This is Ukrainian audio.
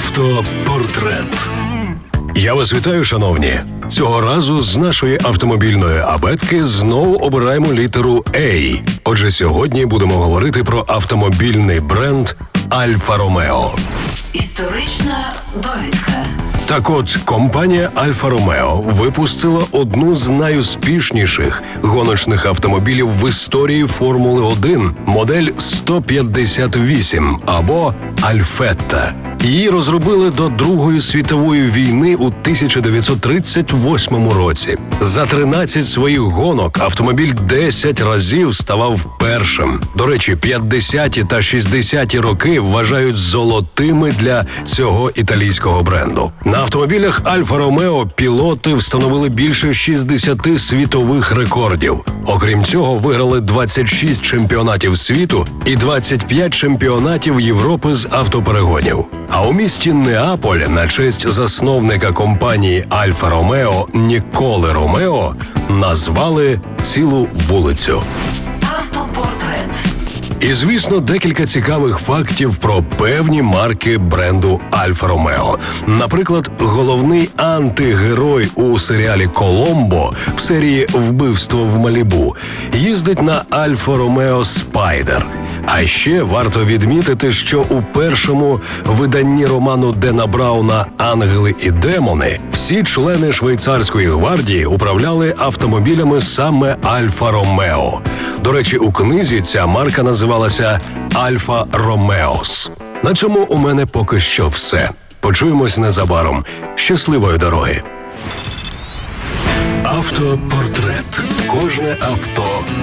Автопортрет. Я вас вітаю, шановні. Цього разу з нашої автомобільної абетки знову обираємо літеру «А». Отже, сьогодні будемо говорити про автомобільний бренд «Альфа Ромео». Історична довідка. Так от, компанія «Альфа Ромео» випустила одну з найуспішніших гоночних автомобілів в історії Формули-1 – модель 158 або «Альфетта». Її розробили до Другої світової війни у 1938 році. За 13 своїх гонок автомобіль 10 разів ставав першим. До речі, 50-ті та 60-ті роки вважають золотими для цього італійського бренду. На автомобілях «Альфа Ромео» пілоти встановили більше 60 світових рекордів. Окрім цього, виграли 26 чемпіонатів світу і 25 чемпіонатів Європи з автоперегонів. А у місті Неаполь на честь засновника компанії «Альфа Ромео» Ніколе Ромео назвали цілу вулицю. Автопортрет. І, звісно, декілька цікавих фактів про певні марки бренду «Альфа Ромео». Наприклад, головний антигерой у серіалі «Коломбо» в серії «Вбивство в Малібу» їздить на «Альфа Ромео Спайдер». А ще варто відмітити, що у першому виданні роману Дена Брауна «Ангели і демони» всі члени швейцарської гвардії управляли автомобілями саме «Альфа Ромео». До речі, у книзі ця марка називалася «Альфа Ромеос». На цьому у мене поки що все. Почуємось незабаром. Щасливої дороги! Автопортрет. Кожне авто